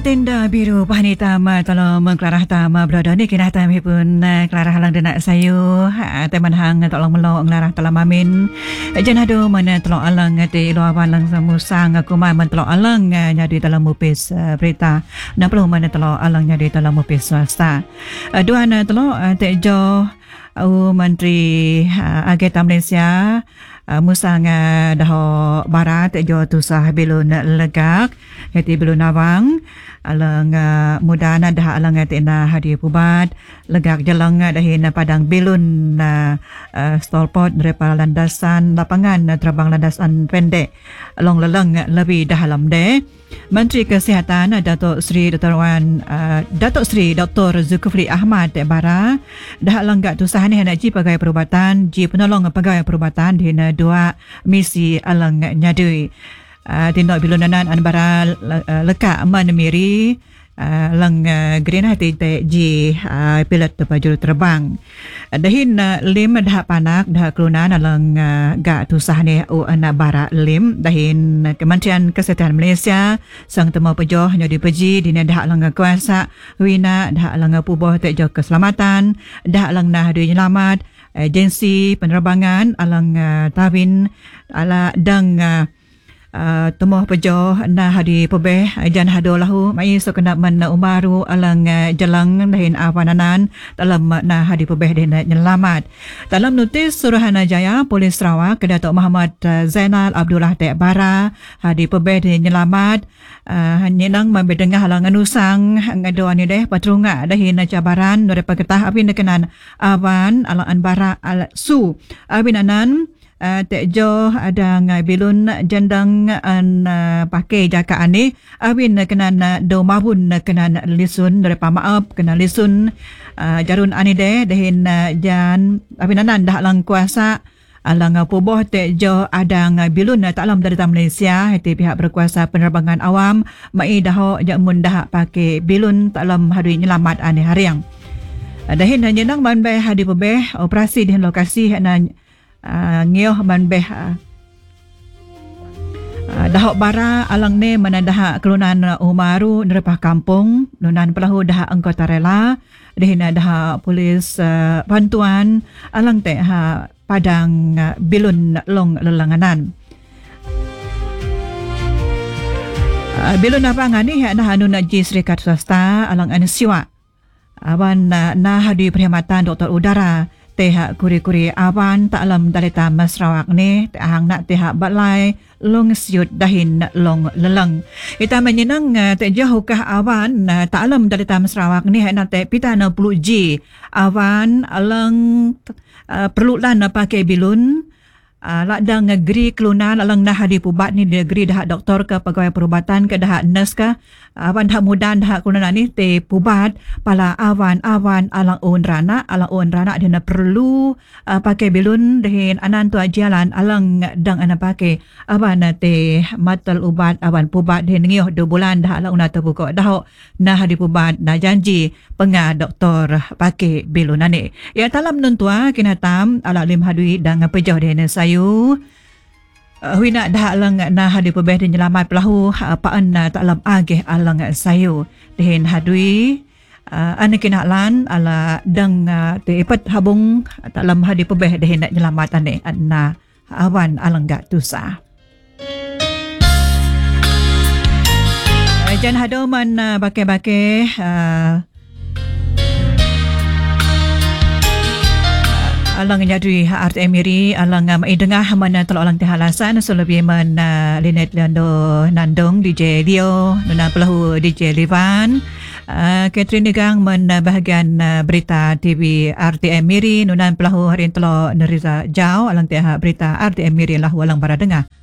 Tenda biru pahani tama talo mengkelarah tama berada ni kena tami pun kelarah halang denak sayu teman hang tolong melo ngelarah tala mamin jan hado mana tolong alang te lo awan lang samusang aku man tolong alang nyadi dalam mupis berita na perlu mana tolong alang nyadi dalam mupis swasta duan tolong te jo Menteri Ageta Malaysia musang daho barat jo tusah bilun legak hati bilun awang alang mudana dah alang tina hadi pubat legak jalang dahin padang bilun stolpot daripada landasan lapangan terbang landasan pendek long leleng lebih dalam de Menteri Kesihatan Datuk Seri Dr. Zulkifli Ahmad Bara dah langgak tusah ni hendak ji pegawai perubatan ji penolong pegawai perubatan di dua misi alang nyadui tindak bilunanan anbara leka manmiri lang green hati ji pilot baju terbang dahin lim dah panak dah kelunan alang ga tusah ni anak bara lim dahin Kementerian Kesihatan Malaysia sang temu pejoh nyodi peji dina dah alang kuasa wina dah alang puboh tejo keselamatan dah alang nah hadu nyelamat agensi penerbangan alang tawin ala dang temuh pejoh na hadi pebeh jan hado lahu mai so kena man umaru alang jalang dahin awananan dalam na hadi pebeh den nyelamat dalam notis Suruhanjaya Polis Sarawak Datuk Muhammad Zainal Abdullah Tek Bara hadi pebeh den nyelamat nyenang membedengah halangan usang ngado ani deh patrunga dahin cabaran daripada ketah abin kenan awan alang bara al su abin anan tekjo ada ngai bilun jandang an pakai jaka ani awin kenan do mabun kenan lisun daripada maaf kena lisun jarun ani de dehin jan awinanan dah lang kuasa alang puboh tekjo ada ngai bilun taklam dari Malaysia hati pihak berkuasa penerbangan awam mai dah jamun dah pakai bilun taklam hadui nyelamat ani hariang dahin jenang man bai hadi pebeh operasi di lokasi nan ngioh manbeh dahok bara alang ne mana dah kelunan umaru nerepah kampung nunan pelahu dah anggota rela dihina dah polis bantuan alang te padang bilun long lelanganan bilun apa ngani dah anu naji serikat swasta alang ansiwa awan na hadi perkhidmatan doktor udara tehak kuri-kuri awan taklam dalita Sarawak ni tehang nak tehak balai long siut dahin long leleng kita menyenang tejauh kah awan taklam dalita Sarawak ni nak teh pita 60G awan alang perlu lan pakai bilun ladang negeri kelunan alang dah hadi pubat ni negeri dah doktor ke pegawai perubatan ke dah nurse ke awan dah mudan dah kelunan ni te pubat pala awan alang on rana dia perlu pakai bilun dehin anan tu jalan alang dang ana pakai awan te matal ubat awan pubat dehin ngioh 2 bulan dah alang una terbuka dah nah hadi pubat dah janji penga doktor pakai bilun ni ya talam nuntua kinatam ala lim hadui dang pejauh dehin sayu wina dah alang na hadi pebeh dan nyelamat pelahu paan taklam agih alang sayu dehin hadui ane kinaklan ala dang tepat habung taklam hadi pebeh dehin nak nyelamat ane na awan alang gak tusa jan hado man bake-bake alang nyadui RTM Miri alang mai dengah mana tolok alang tehalasan selebih man Linet Leando Nandong DJ Leo nuna pelahu DJ Livan Catherine Negang man bahagian berita TV RTM Miri nuna pelahu hari tolok Neriza Jau alang teh berita RTM Miri lah walang para dengar